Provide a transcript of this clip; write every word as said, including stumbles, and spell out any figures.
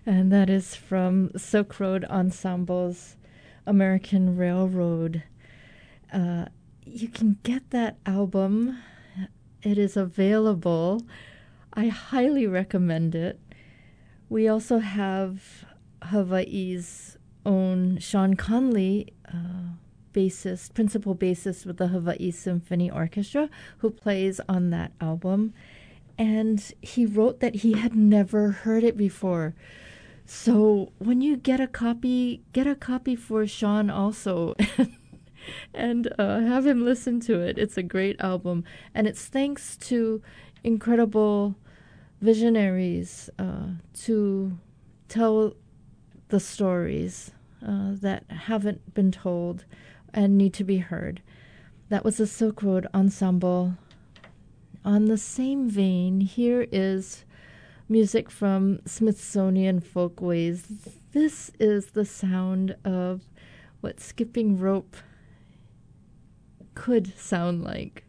And that is from Silk Road Ensemble's American Railroad. Uh, you can get that album. It is available. I highly recommend it. We also have Hawaii's own Sean Conley, uh, bassist, principal bassist with the Hawaii Symphony Orchestra, who plays on that album. And he wrote that he had never heard it before. So when you get a copy, get a copy for Sean also. and uh, have him listen to it. It's a great album. And it's thanks to incredible visionaries uh, to tell the stories uh, that haven't been told and need to be heard. That was the Silk Road Ensemble. On the same vein, here is music from Smithsonian Folkways. This is the sound of what skipping rope could sound like.